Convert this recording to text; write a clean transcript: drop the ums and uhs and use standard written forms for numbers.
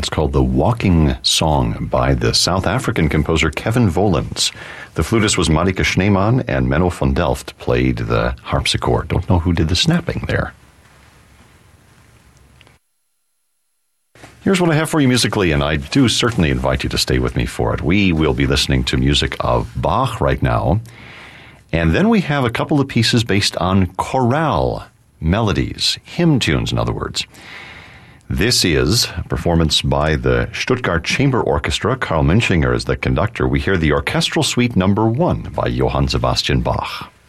It's called The Walking Song by the South African composer Kevin Volens. The flutist was Marika Schneemann, and Menno van Delft played the harpsichord. Don't know who did the snapping there. Here's what I have for you musically, and I do certainly invite you to stay with me for it. We will be listening to music of Bach right now, and then we have a couple of pieces based on chorale melodies, hymn tunes, in other words. This is a performance by the Stuttgart Chamber Orchestra. Karl Münchinger is the conductor. We hear the Orchestral Suite No. 1 by Johann Sebastian Bach.